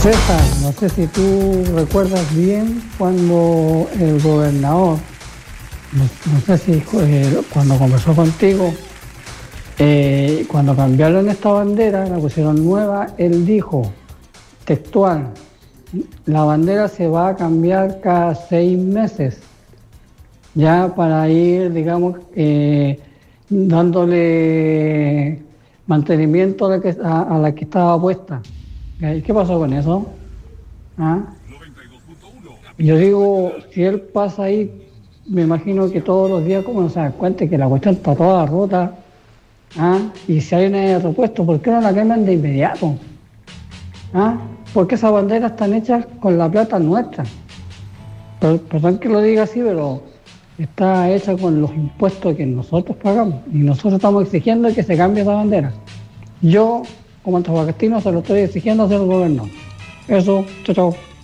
César, no sé si tú recuerdas bien cuando el gobernador, no sé si cuando conversó contigo, cuando cambiaron esta bandera, la pusieron nueva, él dijo, textual, la bandera se va a cambiar cada 6 meses, ya para ir, digamos, dándole mantenimiento a la que estaba puesta. ¿Y qué pasó con eso? ¿Ah? Yo digo, si él pasa ahí, me imagino que todos los días como no se dan cuenta que la cuestión está toda rota, ¿ah? Y si hay una repuesto, ¿por qué no la cambian de inmediato? ¿Ah? Porque esas banderas están hechas con la plata nuestra. Perdón que lo diga así, pero está hecha con los impuestos que nosotros pagamos. Y nosotros estamos exigiendo que se cambie esa bandera. Yo, como antofagastino, se lo estoy exigiendo hacia el gobierno. Eso, chao, chao.